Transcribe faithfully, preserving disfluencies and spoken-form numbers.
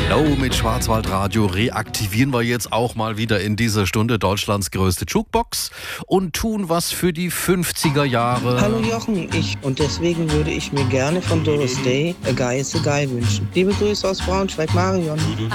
Hello mit Schwarzwaldradio reaktivieren wir jetzt auch mal wieder in dieser Stunde Deutschlands größte Jukebox und tun was für die fünfziger Jahre. Hallo Jochen, ich. Und deswegen würde ich mir gerne von Doris Day A Guy is a Guy wünschen. Liebe Grüße aus Braunschweig, Marion.